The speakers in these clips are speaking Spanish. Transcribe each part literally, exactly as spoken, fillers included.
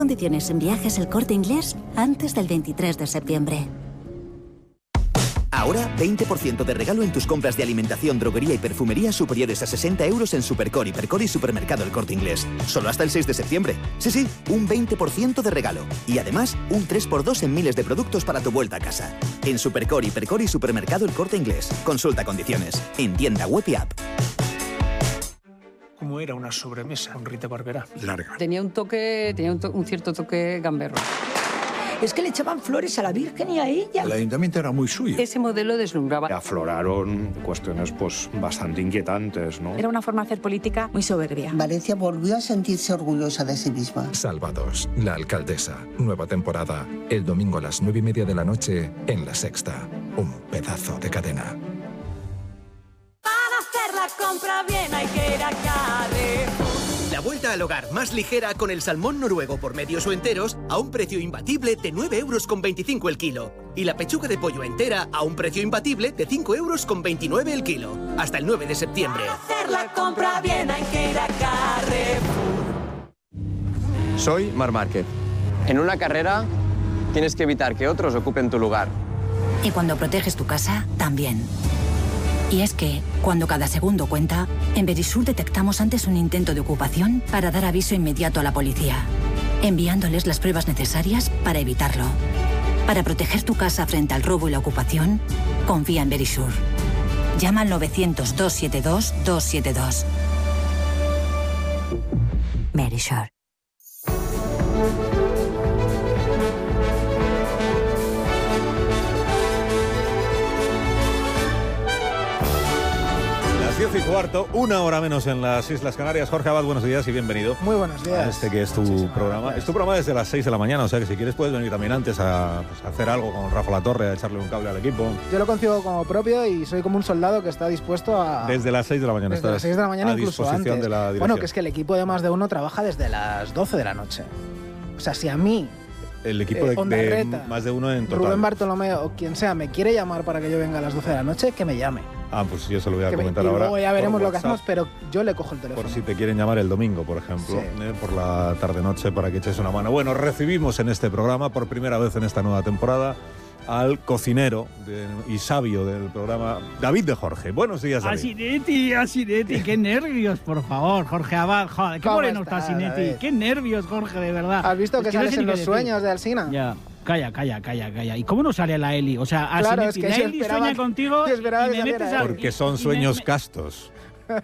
Condiciones en Viajes El Corte Inglés antes del veintitrés de septiembre. Ahora, veinte por ciento de regalo en tus compras de alimentación, droguería y perfumería superiores a sesenta euros en Supercore, Hipercore y Supermercado El Corte Inglés. Solo hasta el seis de septiembre. Sí, sí, un veinte por ciento de regalo. Y además, un tres por dos en miles de productos para tu vuelta a casa. En Supercore, Hipercore y Supermercado El Corte Inglés. Consulta condiciones. En tienda web y app. ¿Cómo era una sobremesa con Rita Barberá? Larga. Tenía un toque, tenía un, to- un cierto toque gamberro. Es que le echaban flores a la Virgen y a ella. El ayuntamiento era muy suyo. Ese modelo deslumbraba. Afloraron cuestiones pues bastante inquietantes, ¿no? Era una forma de hacer política muy soberbia. Valencia volvió a sentirse orgullosa de sí misma. Salvados, la alcaldesa. Nueva temporada. El domingo a las nueve y media de la noche en La Sexta. Un pedazo de cadena. Para hacer la compra bien hay que ir a Carrefour. La vuelta al hogar más ligera con el salmón noruego por medios o enteros a un precio imbatible de nueve euros con veinticinco el kilo. Y la pechuga de pollo entera a un precio imbatible de cinco euros con veintinueve el kilo. Hasta el nueve de septiembre. Para hacer la compra bien hay que ir a Carrefour. Soy Marc Márquez. En una carrera tienes que evitar que otros ocupen tu lugar. Y cuando proteges tu casa, también. Y es que, cuando cada segundo cuenta, en Verisur detectamos antes un intento de ocupación para dar aviso inmediato a la policía, enviándoles las pruebas necesarias para evitarlo. Para proteger tu casa frente al robo y la ocupación, confía en Verisur. Llama al novecientos, doscientos setenta y dos, doscientos setenta y dos. Verisur. diez y cuarto, una hora menos en las Islas Canarias. Jorge Abad, buenos días y bienvenido. Muy buenos días. A este que es tu Muchísimas programa. Gracias. Es tu programa desde las seis de la mañana, o sea que si quieres puedes venir también antes a, pues, a hacer algo con Rafa Latorre, a echarle un cable al equipo. Yo lo concibo como propio y soy como un soldado que está dispuesto a... Desde las seis de la mañana. Desde las seis de la mañana, incluso antes. De la bueno, que es que el equipo de Más de Uno trabaja desde las doce de la noche. O sea, si a mí... El equipo eh, de, de Más de Uno en total. Rubén Bartolomé o quien sea me quiere llamar para que yo venga a las doce de la noche, que me llame. Ah, pues yo se lo voy a que comentar me, y ahora. Luego ya veremos lo que hacemos, pero yo le cojo el teléfono. Por si te quieren llamar el domingo, por ejemplo, sí. eh, por la tarde-noche, para que eches una mano. Bueno, recibimos en este programa, por primera vez en esta nueva temporada, al cocinero de, y sabio del programa, David de Jorge. Buenos días, David. Asinetti, Asinetti, qué nervios, por favor, Jorge Abad. Joder, qué moreno está Asinetti. Qué nervios, Jorge, de verdad. ¿Has visto es que, que sales no sé en los decir. sueños de Alsina? Ya. Calla, calla, calla, calla. ¿Y cómo no sale la Eli? O sea, claro, Asinetti, es que la Eli esperaba, sueña contigo y me y me metes a... Porque son sueños me, castos.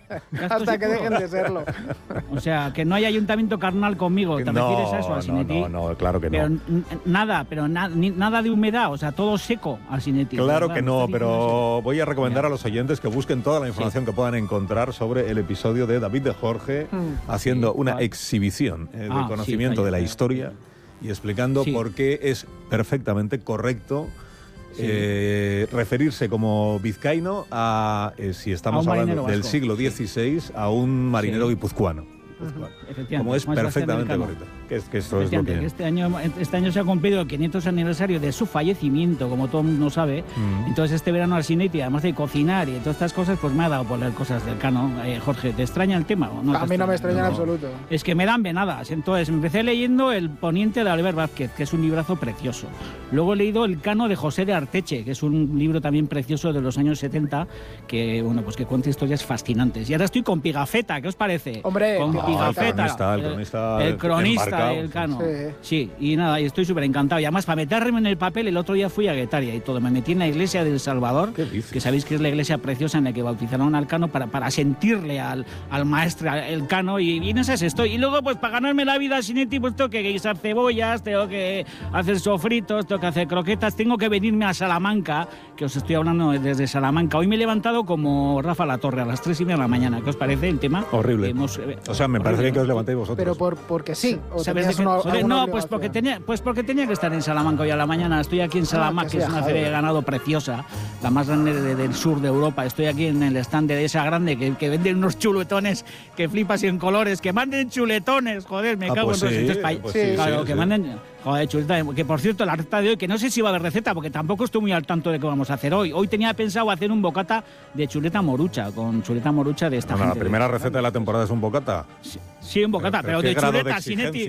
Hasta que dejen de serlo. O sea, que no hay ayuntamiento carnal conmigo. ¿Te no, refieres a eso, Asinetti? No, no, no, claro que pero no. Nada, pero na, ni, nada de humedad, o sea, todo seco, Asinetti. Claro ¿verdad? que no, pero voy a recomendar ya. a los oyentes que busquen toda la información sí. que puedan encontrar sobre el episodio de David de Jorge mm. haciendo sí, una vale. exhibición eh, de ah, conocimiento sí, de la historia y explicando sí. por qué es perfectamente correcto Sí. Eh, referirse como vizcaíno a, eh, si estamos hablando del vasco. siglo dieciséis, a un marinero sí. guipuzcoano. Uh-huh. Como es perfectamente correcto. Que es, que esto es lo que... este, año, este año se ha cumplido el quinientos aniversario de su fallecimiento, como todo el mundo sabe. Uh-huh. Entonces este verano Asinetti, además de cocinar y todas estas cosas, pues me ha dado por leer cosas del Cano. Eh, Jorge, ¿te extraña el tema? ¿O no a mí no me extraña no. en absoluto. Es que me dan venadas. Entonces empecé leyendo El Poniente de Albert Vázquez, que es un librazo precioso. Luego he leído El Cano de José de Arteche, que es un libro también precioso de los años setenta, que bueno, pues que cuenta historias fascinantes. Y ahora estoy con Pigafetta, ¿qué os parece? Hombre, con Pigafetta. El cronista, el cronista del Cano. Sí. sí, y nada, y estoy súper encantado. Y además, para meterme en el papel, el otro día fui a Guetaria y todo. Me metí en la iglesia del Salvador, que sabéis que es la iglesia preciosa en la que bautizaron al Cano para, para sentirle al, al maestro, el Cano. Y, y en esas estoy. Y luego, pues para ganarme la vida, Asinetti, pues tengo que guisar cebollas, tengo que hacer sofritos, tengo que hacer croquetas, tengo que venirme a Salamanca, que os estoy hablando desde Salamanca. Hoy me he levantado como Rafa Latorre a las tres y media de la mañana. ¿Qué os parece el tema? Horrible. Hemos, eh, o sea, me horrible. parece bien que os levantéis vosotros. Pero por, porque sí. ¿O ¿Sabes una, que, no, pues porque, tenía, pues porque tenía que estar en Salamanca hoy a la mañana. Estoy aquí en Salamanca, ah, que, que es una feria de ganado preciosa, la más grande de, de, del sur de Europa. Estoy aquí en el stand de esa grande que, que venden unos chuletones que flipas y en colores. Que manden chuletones, joder, me ah, cago pues en sí, dos. Entonces, pues sí, sí, claro, sí, que sí. manden... Joder, chuleta, que por cierto, la receta de hoy, que no sé si va a haber receta, porque tampoco estoy muy al tanto de qué vamos a hacer hoy. Hoy tenía pensado hacer un bocata de chuleta morucha, con chuleta morucha de esta bueno, gente. La primera receta de la temporada es un bocata. Sí, sí un bocata, pero, pero, pero de chuleta, Asinetti.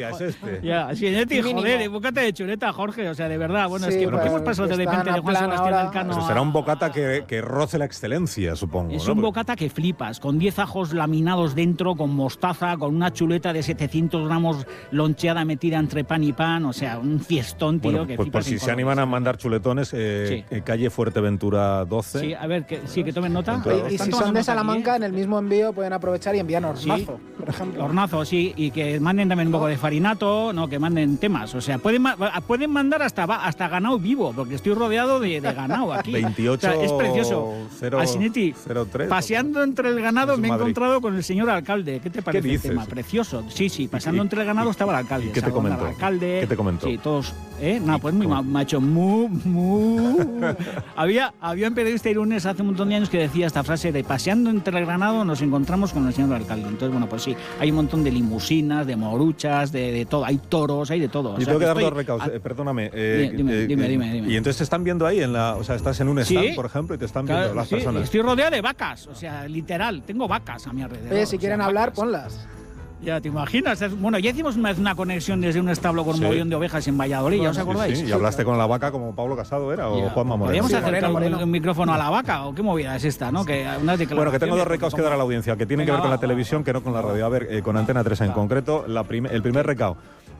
día es este? Ya, Asinetti, joder, bocata de chuleta, Jorge, o sea, de verdad, bueno, sí, es que ¿por qué hemos pasado de repente de Juan Sebastián Elcano? Eso será un bocata que, que roce la excelencia, supongo. Es ¿no? un bocata que flipas, con diez ajos laminados dentro, con mostaza, con una chuleta de setecientos gramos loncheada metida entre pan y pan, o sea, un fiestón, tío, bueno, que pues flipas. por si se animan a mandar chuletones, eh, sí. eh, calle Fuerteventura doce. Sí, a ver, que, sí, que tomen nota. Y, y si son de Salamanca, aquí, ¿eh? En el mismo envío pueden aprovechar y envían hornazo, sí. por ejemplo. Hornazo, sí, y que manden también un poco de farinato, no, que manden temas, o sea, pueden, pueden mandar hasta, hasta ganado vivo, porque estoy rodeado de, de ganado aquí. veintiocho, o sea, es precioso. Asinetti, paseando entre el ganado me he Madrid. encontrado con el señor alcalde. ¿Qué te parece ¿Qué el tema? Precioso. Sí, sí, pasando entre el ganado estaba el alcalde. ¿Y qué te comentó? El alcalde, ¿Qué te comentó? Sí, todos, ¿eh? Nada, pues muy macho, muy, muy. había, había un periodista irunes hace un montón de años que decía esta frase de paseando entre el ganado nos encontramos con el señor alcalde. Entonces, bueno, pues sí, hay un montón de limusinas, de moruchas, de, de todo, hay toros, hay de todo. Yo tengo que, que dar dos recados, a... eh, perdóname. Eh, dime, eh, dime, eh, dime, dime. Y entonces te están viendo ahí, en la, o sea, estás en un stand, ¿Sí? por ejemplo, y te están claro, viendo las sí, personas. Estoy rodeado de vacas, o sea, literal, tengo vacas a mi alrededor. Oye, si o quieren sea, hablar, vacas. ponlas. Ya te imaginas. Bueno, ya hicimos una, una conexión desde un establo con un sí. mogollón de ovejas en Valladolid, bueno, ¿ya os acordáis? Sí, sí. Y hablaste con la vaca como Pablo Casado era, o ya. Juanma Moreno. ¿Podríamos sí, acercar un, un micrófono a la vaca o qué movida es esta, no? Que una bueno, que tengo dos recados que dar a la audiencia, que tienen Venga, que ver con la televisión, que no con la radio. A ver, eh, con Antena tres en concreto, la prim el primer recao,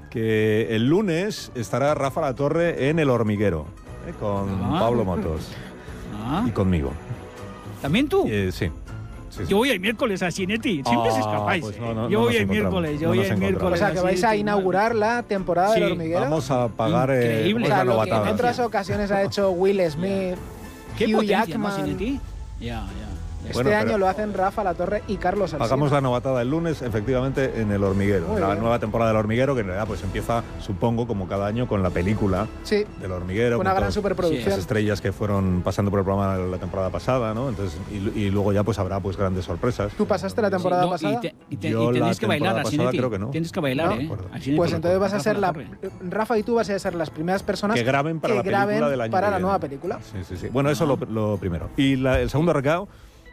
que el lunes estará Rafa Latorre en El Hormiguero, eh, con ah. Pablo Motos ah. y conmigo. ¿También tú? Eh, sí. Sí, sí. Yo voy el miércoles a Sinetti, siempre ah, os escapáis. Pues no, no, yo no voy el miércoles, yo no voy el miércoles. O sea, que vais a inaugurar la temporada sí, del Hormiguero. Vamos a pagar eh, o sea, lo que en otras ocasiones ha hecho Will Smith, ¿Qué Hugh potencia, Jackman. ¿no, Sinetti? Ya, ya. Este bueno, año lo hacen Rafa Latorre y Carlos Alsina. Hagamos la novatada el lunes, efectivamente, en El Hormiguero. Muy la bien. Nueva temporada del Hormiguero, que en realidad pues empieza, supongo, como cada año, con la película sí. del Hormiguero. Una gran superproducción. Las estrellas que fueron pasando por el programa la temporada pasada, ¿no? Entonces, y, y luego ya pues habrá pues grandes sorpresas. ¿Tú pasaste la temporada sí, no, pasada? Y, te, y, te, y tenéis que bailar, Asinetti. Creo que no. Tienes que bailar, ¿No? ¿eh? Pues entonces vas a ser la... Rafa y tú vas a ser las primeras personas que graben para, que la, película graben del año para la viene. nueva película. Sí, sí, sí. Bueno, eso lo, lo primero. Y la, el segundo recao,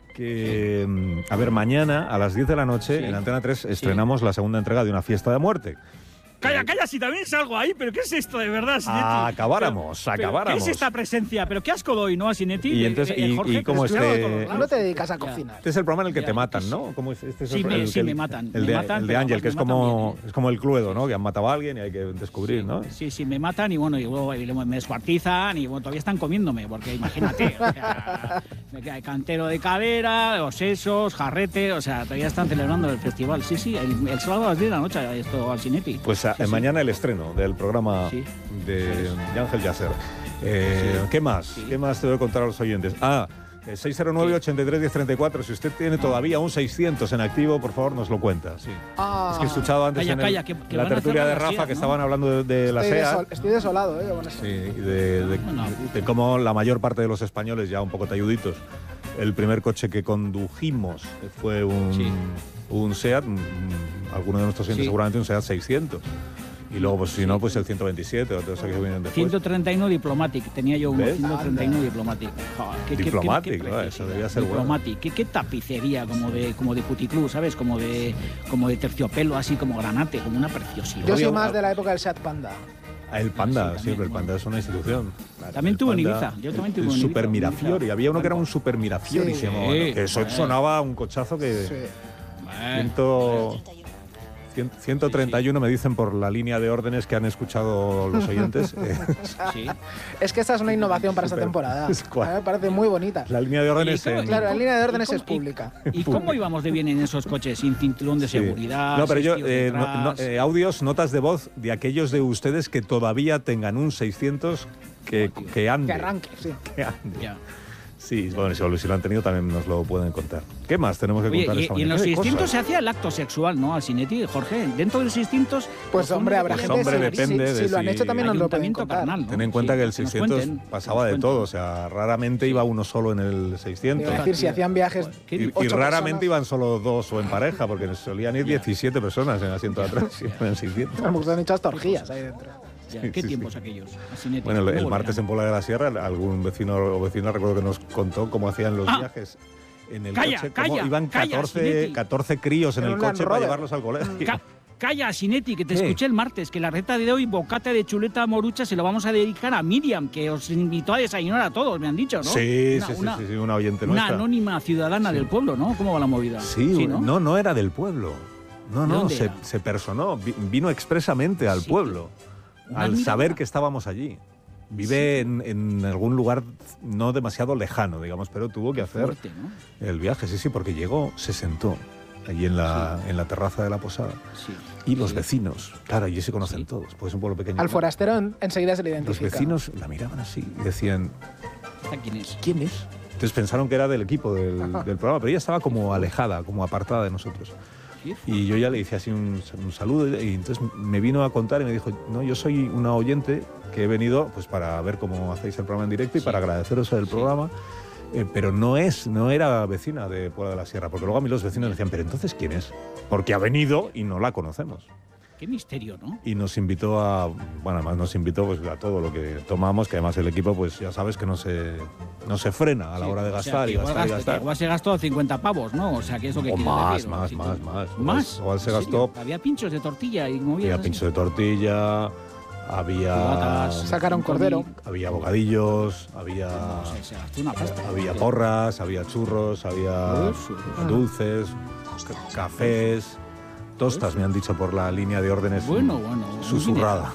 que, a ver, mañana a las diez de la noche sí. en Antena tres estrenamos sí. la segunda entrega de Una fiesta de muerte. Calla, calla, si también salgo ahí, pero ¿qué es esto de verdad, Sinetti? Ah, acabáramos, pero, acabáramos. ¿Qué es esta presencia? ¿Pero qué asco doy, no, a Sinetti? Y entonces, eh, y, Jorge, y cómo este... No te dedicas a cocinar. Este es el programa en el que ya, te matan, ¿no? ¿Cómo es este? Es sí, el, me, el, sí el, me matan. El me de, matan, el de Ángel, que es como, bien, es como el Cluedo, ¿no? Que han matado a alguien y hay que descubrir, sí, ¿no? Sí, sí, me matan y bueno, y luego me descuartizan y bueno, todavía están comiéndome, porque imagínate, o sea, me queda el cantero de cadera, los sesos, jarrete, o sea, todavía están celebrando el festival. Sí, sí, el, el sábado a las diez de la noche esto al Sinetti. Pues a, sí, mañana sí. el estreno del programa sí. de, de Ángel Yasser. Eh, sí. ¿Qué más? Sí. ¿Qué más te voy a contar a los oyentes? Ah, seis cero nueve, ochenta y tres, diez treinta y cuatro. Si usted tiene todavía un seiscientos en activo, por favor, nos lo cuenta. Sí. Ah. Es que he escuchado antes calla, en el, calla, que, que la tertulia de Rafa SEAT, que ¿no? estaban hablando de, de la estoy SEAT. Desol, estoy desolado, ¿eh? Con eso. Sí, de, de, de, bueno. de cómo la mayor parte de los españoles, ya un poco talluditos, el primer coche que condujimos fue un, sí. un SEAT, alguno de nuestros clientes sí. seguramente un SEAT seiscientos. Y luego, pues si sí. no, pues el ciento veintisiete o todo eso que vienen después. ciento treinta y uno Diplomatic, tenía yo un ¿ves? ciento treinta y uno Diplomatic. Joder, ¿qué, Diplomatic, qué, qué, qué ¿no? Eso debía ser Diplomatic, bueno. ¿Qué, qué tapicería, como de, como de puticlub, ¿sabes? Como de, como de terciopelo, así como granate, como una preciosidad. Yo soy más de la época del Seat Panda. El Panda, sí, sí siempre, el Panda es una institución. También tuve en Ibiza, yo también tuve en Ibiza. Super Mirafiori, había uno que era un Super Mirafiori, sí, se llamaba, sí, ¿no? Eso sí. sonaba un cochazo que... Sí. Ciento... ciento treinta y uno me dicen por la línea de órdenes que han escuchado los oyentes. Sí. Es que esta es una innovación para esta temporada. Me parece muy bonita. La línea de órdenes. En... Claro, la línea de órdenes es pública. ¿Y, y cómo íbamos de bien en esos coches sin cinturón de seguridad? Sí. No, pero yo, eh, no, no, eh, audios, notas de voz de aquellos de ustedes que todavía tengan un seiscientos que, que ande. Que arranque, sí. Que ande. Ya. Sí, bueno, si lo han tenido también nos lo pueden contar. ¿Qué más tenemos que Oye, contar y, esta y en mañana? los distintos se hacía el acto sexual, ¿no? Al Sinetti, Jorge. Dentro de los distintos... Pues hombre, habrá gente... Hombre, depende si, de si lo han hecho también nos lo pueden contar. Carnal, ¿no? Ten en cuenta sí, que el seiscientos cuenten, pasaba de todo, o sea, raramente iba uno solo en el seiscientos. Es decir, si hacían viajes... Y, y raramente personas. Iban solo dos o en pareja, porque solían ir diecisiete personas en el asiento de atrás, en el seiscientos. A lo mejor han hecho hasta orgías ahí dentro. Ya, ¿Qué sí, tiempos sí. aquellos? Asinetti, bueno, el, el martes en Pola de la Sierra, algún vecino o vecina recuerdo que nos contó cómo hacían los ah. viajes en el calla, coche. Calla, cómo iban catorce, calla, catorce críos en el coche para llevarlos al colegio. Ca Calla, Sinetti, que te ¿Qué? escuché el martes, que la receta de hoy, bocata de chuleta morucha, se lo vamos a dedicar a Miriam, que os invitó a desayunar a todos, me han dicho, ¿no? Sí, una, sí, una, sí, sí, sí, una oyente una nuestra. Una anónima ciudadana sí. del pueblo, ¿no? ¿Cómo va la movida? Sí, sí ¿no? no, no era del pueblo. No, no, se, se personó, vino expresamente al sí, pueblo, al saber que estábamos allí. Vive sí. en, en algún lugar no demasiado lejano, digamos, pero tuvo que hacer fuerte, ¿no? el viaje, sí, sí, porque llegó, se sentó allí en la, sí. en la terraza de la posada. Sí. Y los sí. vecinos, claro, allí se conocen sí. todos, pues es un pueblo pequeño. Al forastero en, enseguida se le identifica. Los vecinos la miraban así y decían, ¿quién es? ¿Quién es? Entonces pensaron que era del equipo del, del programa, pero ella estaba como alejada, como apartada de nosotros. Y yo ya le hice así un, un saludo y entonces me vino a contar y me dijo, no, yo soy una oyente que he venido pues para ver cómo hacéis el programa en directo y sí. para agradeceros el sí. programa, eh, pero no es, no era vecina de Puebla de la Sierra, porque luego a mí los vecinos me decían, pero entonces ¿quién es? Porque ha venido y no la conocemos. Qué misterio, ¿no? Y nos invitó a, bueno, además nos invitó pues a todo lo que tomamos, que además el equipo pues ya sabes que no se, no se frena a la sí, hora de gastar, o sea, y gastar gasta, y gastar. Igual se gastó cincuenta pavos, ¿no? O sea, que eso que o quiere más, decir. Más, ¿sí? más, más, más. ¿Más? Igual se gastó... Había pinchos de tortilla y movidas. Había pinchos de tortilla, había... Batas, sacaron cordero. Había bocadillos, había... No sé, se gastó una pasta. Había porras, había churros, había dulces, cafés... Tostas, me han dicho por la línea de órdenes bueno, bueno, susurrada.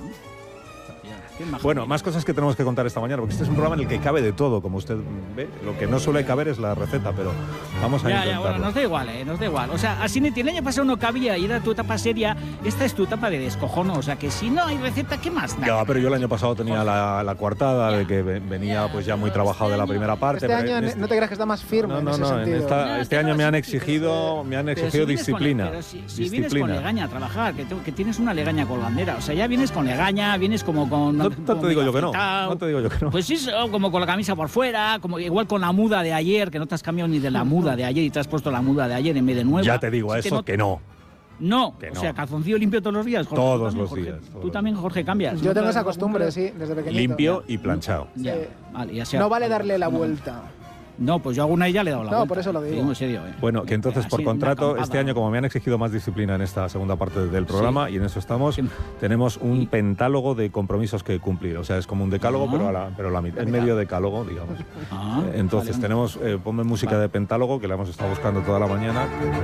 Bueno, más cosas que tenemos que contar esta mañana, porque este es un programa en el que cabe de todo, como usted ve. Lo que no suele caber es la receta, pero vamos a ya, intentarlo. Ya, bueno, nos da igual, ¿eh? Nos da igual. O sea, así el año pasado no cabía y era tu etapa seria. Esta es tu etapa de descojono. O sea, que si no hay receta, ¿qué más da? Ya, pero yo el año pasado tenía la, la coartada ya. de que venía pues ya muy trabajado de la primera parte. Este pero año este... no te creas que está más firme no, no, en ese no, sentido. En esta, este año me han exigido, me han exigido si disciplina. Con, pero si, si disciplina. vienes con legaña a trabajar, que, te, que tienes una legaña colgandera. O sea, ya vienes con legaña, vienes como con... No, no te digo yo que no. No te digo yo que no. Pues sí, como con la camisa por fuera, como igual con la muda de ayer, que no te has cambiado ni de la muda de ayer y te has puesto la muda de ayer en vez de nueva. Ya te digo si eso, no, que no. No, que o no. sea, calzoncillo limpio todos los días, Jorge. Todos los Jorge. días. Todos Tú también, Jorge, cambias. Yo tengo esa costumbre, sí, desde pequeñito. Limpio y planchado. Ya. Sí. Vale, ya sea, no vale darle la vuelta. No, pues yo alguna y ya le he dado la no, vuelta. No, por eso lo digo. digo en serio, ¿eh? Bueno, que entonces por Así, contrato, este año como me han exigido más disciplina en esta segunda parte del programa, sí. y en eso estamos, sí. tenemos un pentálogo de compromisos que cumplir. O sea, es como un decálogo, ah. pero, a la, pero la mitad, en medio decálogo, digamos. Ah, eh, entonces vale. tenemos, eh, ponme música vale. de pentálogo, que la hemos estado buscando toda la mañana.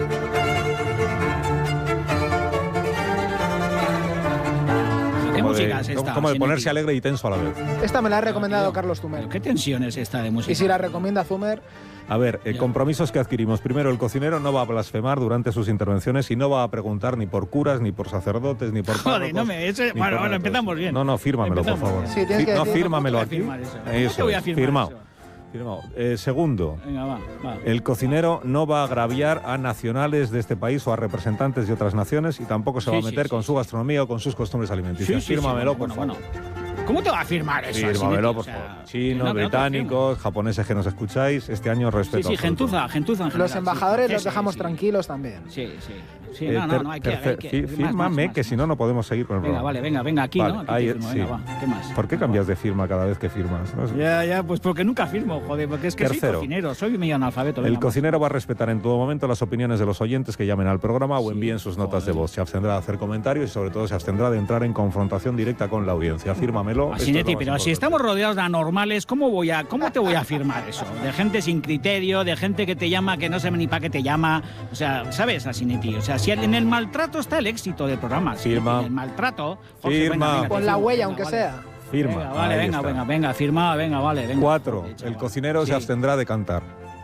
¿Qué como música de, es esta? Como de ponerse alegre y tenso a la vez. Esta me la ha recomendado Carlos Zumer. ¿Qué tensión es esta de música? Y si la recomienda Zumer... A ver, eh, compromisos que adquirimos. Primero, el cocinero no va a blasfemar durante sus intervenciones y no va a preguntar ni por curas, ni por sacerdotes, ni por Joder, no me... Eso, bueno, bueno, empezamos bien. No, no, fírmamelo, empezamos por favor. Sí, tienes que no, decir, fírmamelo aquí. Eso, eso te voy a firmar firmado. Eso. Firmado. Eh, segundo, Venga, va, va. el cocinero no va a agraviar a nacionales de este país o a representantes de otras naciones y tampoco se sí, va a meter sí, con sí, su gastronomía o con sus costumbres alimenticias. Sí, sí, fírmamelo, sí, por bueno, favor. Bueno. ¿Cómo te va a firmar eso? Fírmamelo, así, por o sea, favor. Chinos, no, británicos, japoneses que nos escucháis, este año respeto. Sí, sí, gentuza, gentuza en general. Los embajadores sí, los sí, dejamos sí. tranquilos también. Sí, sí. Sí, eh, no, no, no, hay que... Tercer, hay que fírmame, más, más, que más, si no, no podemos seguir con el venga, programa. Vale, venga, venga, aquí, vale, ¿no? Aquí ahí, firmo, sí. venga, va. ¿Qué más? ¿Por qué cambias de firma cada vez que firmas? ¿No? Ya, ya, pues porque nunca firmo, joder, porque es que Tercero, soy cocinero, soy medio analfabeto. El cocinero va a respetar en todo momento las opiniones de los oyentes que llamen al programa o envíen sus notas de voz. Se abstendrá de hacer comentarios y sobre todo se abstendrá de entrar en confrontación directa con la audiencia. Fírmamelo. Asinetti, pero si estamos rodeados de anormales, ¿cómo voy a, cómo te voy a firmar eso? De gente sin criterio, de gente que te llama que no sabe ni para qué te llama. O sea, ¿sabes, Asinetti? O sea, si en el maltrato está el éxito del programa. Firma. En el maltrato. Jorge, firma. Venga, venga, Con la firma, huella, venga, aunque vale. sea. Firma. Venga, vale, Ahí venga, está. venga, venga, firma, venga, vale, venga. Cuatro. Joder, El cocinero sí. se abstendrá de cantar.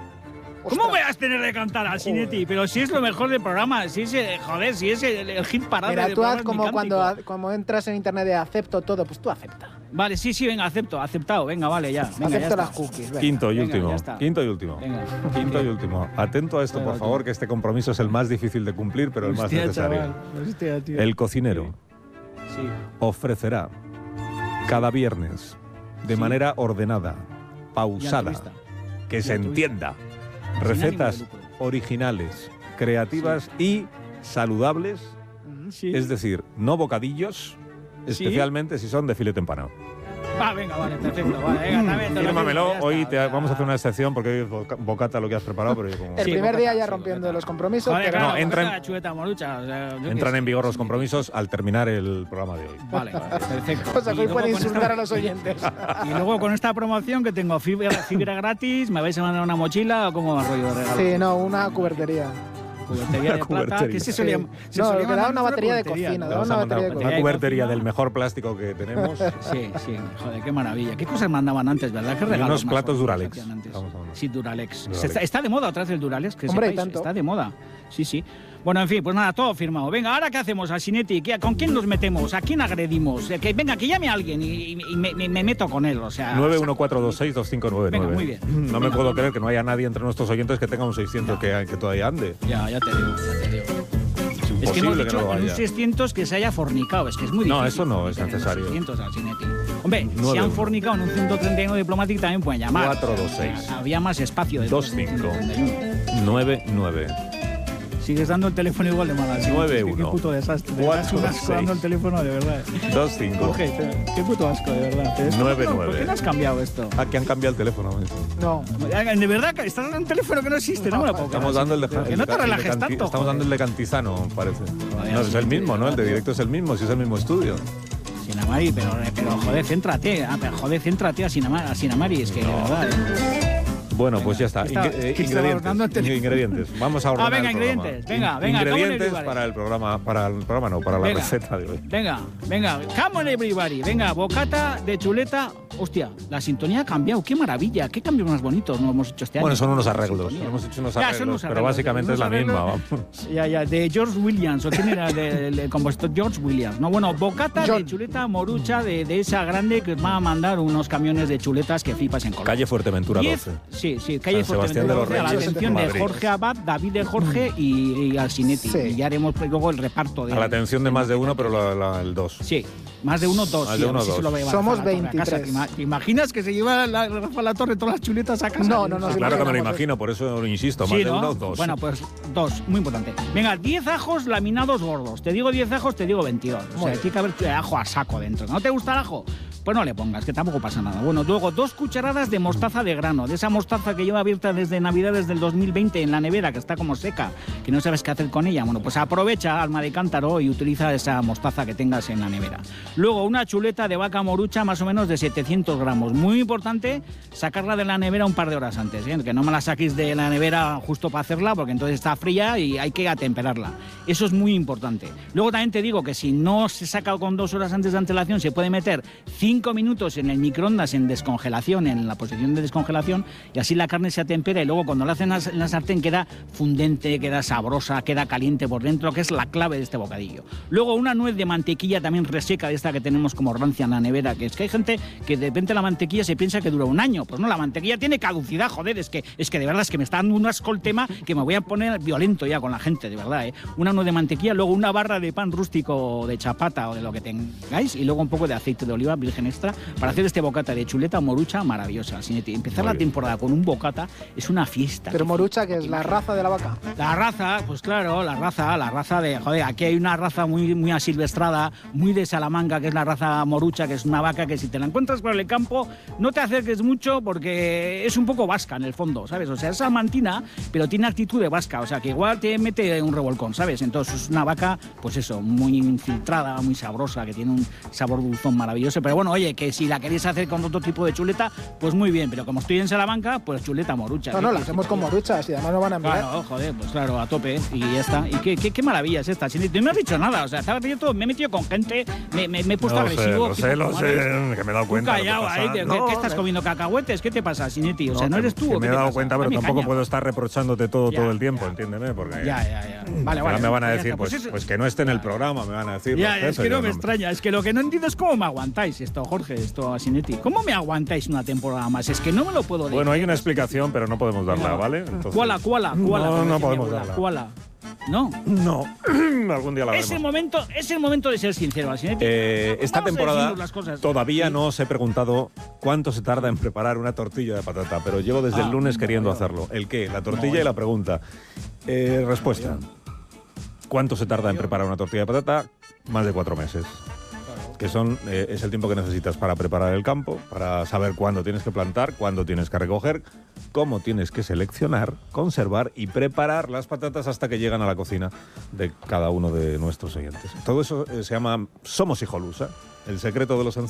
¿Cómo voy a tener de cantar a Asinetti? Pero si es lo mejor del programa, si es, el, joder, si es el, el hit parado Mira, del tú programa. haz como cuando como entras en internet de acepto todo, pues tú acepta. Vale, sí, sí, venga, acepto, aceptado, venga, vale, ya. Venga, acepto ya las está. cookies. Venga. Quinto y Venga, último. ya está. Quinto y último. Venga. Quinto y último. Atento a esto, Venga, por favor, tío. que este compromiso es el más difícil de cumplir, pero el más Hostia, necesario. chaval. Hostia, tío. El cocinero Sí. ofrecerá cada viernes de Sí. manera ordenada, pausada, altruista. que Y se altruista. entienda, Sin recetas ánimo de lucro. originales, creativas y saludables, Sí. es decir, no bocadillos, Sí. especialmente si son de filete empanado. Ah, venga, vale, perfecto. Vale, venga, también. Fírmamelo. Hoy te, vamos a hacer una excepción porque hoy es boca, bocata lo que has preparado. Pero yo como... El Sí, primer bocata, día ya sí, rompiendo bocata. los compromisos. Joder, pero claro, no, entra en- la chuleta morucha. O sea, yo qué Entran sé. en vigor los compromisos al terminar el programa de hoy. Vale, vale, perfecto. O sea, que Y hoy luego puede con insultar esta- a los oyentes. Y luego con esta promoción que tengo fibra, fibra gratis, ¿me vais a mandar una mochila o cómo va el rollo de regalo? Sí, no, una cubertería. Cubertería de plata, cubertería. que se solía, Sí. se No, solía que da mandar una mucho batería de cubertería, cocina, ¿no? da Vamos una a batería de mandar cocina. una cubertería cocina. del mejor plástico que tenemos. Sí, sí, joder, qué maravilla. ¿Qué cosas mandaban antes, verdad? ¿Qué Y regalos unos más platos bonitos Duralex. hacían antes? Vamos a hablar. Sí, Duralex. Duralex. Se Está, está de moda otra vez el Duralex, que Hombre, y sepáis, tanto. está de moda. Sí, sí. Bueno, en fin, pues nada, todo firmado. Venga, ¿ahora qué hacemos, Asinetti? ¿Qué- ¿Con quién nos metemos? ¿A quién agredimos? Eh, Que, venga, que llame a alguien y, y me, me- me meto con él, o sea... nueve uno cuatro dos seis dos cinco nueve nueve. Venga, muy bien. No me puedo creer que no haya nadie entre nuestros oyentes que tenga un seiscientos que, que todavía ande. Ya, ya te digo, ya te digo. Es Es que hemos imposible que dicho no lo en un haya. seiscientos que se haya fornicado, es que es muy difícil. No, eso no es meter en un necesario. seiscientos al Cinetti. Hombre, si nueve han uno. fornicado en un ciento treinta y nueve diplomático también pueden llamar. cuatro dos seis. Había más espacio. de dos cinco ciento treinta y uno. nueve nueve. Sigues dando el teléfono igual de mal. nueve Qué uno. puto desastre. Me cuatro das un asco seis. dando el teléfono, de verdad. dos cinco. Jorge, te- qué puto asco, de verdad. Te- nueve ¿Por nueve. qué no has cambiado esto? Ah, que han cambiado el teléfono. No. De verdad, que estás dando un teléfono que no existe, no me lo puedo creer. Estamos dando el de, Pero que el no de- te el de relajes Canti- tanto. Estamos dando el de Cantizano, parece. Joder, No, es sí, el mismo, sí, ¿no? El de sí. directo es el mismo, si es el mismo estudio. Sinamari, pero, pero joder, céntrate. Ah, pero joder, céntrate a Sinamari, a Sinamari, es que de verdad. ¿eh? Bueno, pues ya está. ¿Qué está- Ingre- eh, qué estaba dando el ingredientes. teléfono? Ingredientes. Vamos a Ah, ordenar venga, el programa. ingredientes. Venga, In- venga, come on, Ingredientes everybody. para el programa, para el programa no, para la Venga. receta de hoy. Venga, venga, come on everybody. Venga, bocata de chuleta. Hostia, la sintonía ha cambiado. Qué maravilla, qué cambios más bonitos nos hemos hecho este año. Bueno, son unos La arreglos. sintonía. Hemos hecho unos Ya, son arreglos, unos pero arreglos, básicamente es unos la misma. arreglos. Vamos. Ya, ya, de George Williams, o quién era el, el- el compositor George Williams. No, bueno, bocata de chuleta morucha de, de esa grande que os va a mandar unos camiones de chuletas que flipas en color. Calle Fuerteventura Diez- doce. Sí, sí, calle San Sebastián de los Fuerteventura, a la Reyes, atención de Madrid. Jorge Abad, David de Jorge y, y Alcinetti. Sí. Y ya haremos pues, luego el reparto de. A la atención de más de uno, pero la- la- el dos. Sí, más de uno, dos. Más sí, de a ver uno, si se dos. lo va a llevar Somos Rafa La Torre a casa. veintitrés. ¿Te ima- ¿Te imaginas que se lleva la, la Rafa La Torre todas las chuletas a casa? No, no, no. Sí, nos claro que me lo imaginamos imagino, por eso lo insisto. Más Sí, de ¿no? uno, dos. Bueno, pues dos, muy importante. Venga, diez ajos laminados gordos. Te digo diez ajos, te digo veintidós. O Muy sea, tiene que haber ajo a saco dentro. ¿No te gusta el ajo? Pues no le pongas, que tampoco pasa nada. Bueno, luego dos cucharadas de mostaza de grano, de esa mostaza que lleva abierta desde Navidades del dos mil veinte en la nevera, que está como seca, que no sabes qué hacer con ella. Bueno, pues aprovecha, alma de cántaro, y utiliza esa mostaza que tengas en la nevera. Luego, una chuleta de vaca morucha más o menos de setecientos gramos. Muy importante sacarla de la nevera un par de horas antes, ¿eh? Que no me la saquéis de la nevera justo para hacerla, porque entonces está fría y hay que atemperarla. Eso es muy importante. Luego también te digo que si no se saca con dos horas antes de antelación, se puede meter cinco minutos en el microondas en descongelación, en la posición de descongelación, y así la carne se atempera y luego cuando la hacen en la sartén queda fundente, queda sabrosa, queda caliente por dentro, que es la clave de este bocadillo. Luego una nuez de mantequilla también reseca, de esta que tenemos como rancia en la nevera, que es que hay gente que de repente la mantequilla se piensa que dura un año. Pues no, la mantequilla tiene caducidad, joder, es que, es que de verdad es que me está dando un asco el tema que me voy a poner violento ya con la gente, de verdad, ¿eh? Una nuez de mantequilla, luego una barra de pan rústico de chapata o de lo que tengáis, y luego un poco de aceite de oliva virgen extra para hacer este bocata de chuleta morucha maravillosa. Empezar la temporada con un bocata es una fiesta. Pero morucha, que es la raza de la vaca. La raza, pues claro, la raza, la raza de, joder, aquí hay una raza muy, muy asilvestrada, muy de Salamanca, que es la raza morucha, que es una vaca que si te la encuentras por el campo, no te acerques mucho porque es un poco vasca en el fondo, ¿sabes? O sea, es salmantina, pero tiene actitud de vasca, o sea, que igual te mete un revolcón, ¿sabes? Entonces es una vaca, pues eso, muy infiltrada, muy sabrosa, que tiene un sabor dulzón maravilloso, pero bueno, oye, que si la queréis hacer con otro tipo de chuleta, pues muy bien, pero como estoy en Salamanca, pues chuleta morucha. No, no, la hacemos con moruchas y además nos van a enviar. Claro, joder, pues claro, a tope, y ya está. Y qué, qué, qué maravilla es esta. Si no me has dicho nada, o sea, estaba todo, me he metido con gente, me, me, me he puesto Lo sé, agresivo. lo tipo, sé, lo madre, sé, que me he dado cuenta. Tú callado lo que ahí, pasa. ¿qué, No, qué estás que- comiendo cacahuetes? ¿Qué te pasa, Sinetti? O sea, ¿no que- eres tú que o me qué he te dado pasa? cuenta, pero Dame tampoco caña. puedo estar reprochándote todo Ya, todo el tiempo, ya. entiéndeme, porque Ya, ya, ya. Vale, al vale. final me van a ya decir, está, pues, eso- pues que no esté en el programa, me van a decir. Ya, los es que jefes, no yo me extraña, es que lo que no entiendo es cómo me aguantáis esto, Jorge, esto, Sinetti. ¿Cómo me aguantáis una temporada más? Es que no me lo puedo decir. Bueno, hay una explicación, pero no podemos darla, ¿vale? Entonces- ¿Cuál, cuál, cuál? No, no podemos darla. ¿Cuál? ¿No? No, algún día la Es el veremos. momento, es el momento de ser sincero, Sinetti. Eh, esta Vamos a temporada decirnos las cosas. todavía no os he preguntado cuánto se tarda en preparar una tortilla de patata, pero llevo desde Ah, el lunes queriendo no, hacerlo. ¿El qué? La tortilla no, y la pregunta. Eh, respuesta. ¿Cuánto se tarda en preparar una tortilla de patata? Más de cuatro meses. que son eh, es el tiempo que necesitas para preparar el campo, para saber cuándo tienes que plantar, cuándo tienes que recoger, cómo tienes que seleccionar, conservar y preparar las patatas hasta que llegan a la cocina de cada uno de nuestros oyentes. Todo eso eh, se llama Somos Hijolusa, el secreto de los ancianos.